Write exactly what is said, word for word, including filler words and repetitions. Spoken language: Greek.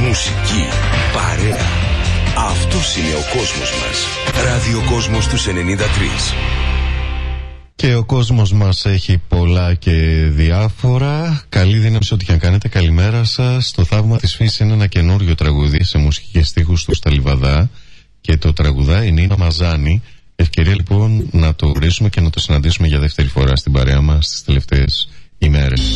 μουσική, παρέα. Αυτός είναι ο κόσμος μας. Ραδιοκόσμος τους ενενήντα τρία. Και ο κόσμος μας έχει πολλά και διάφορα. Καλή δύναμη σε ό,τι και αν κάνετε. Καλημέρα σας. Το θαύμα της φύσης είναι ένα καινούριο τραγούδι σε μουσική και στίχους του Σταλιβαδά. Και το τραγουδάει η Νίνα Μαζάνη. Ευκαιρία λοιπόν να το γνωρίσουμε και να το συναντήσουμε για δεύτερη φορά στην παρέα μας τις τελευταίες ημέρες.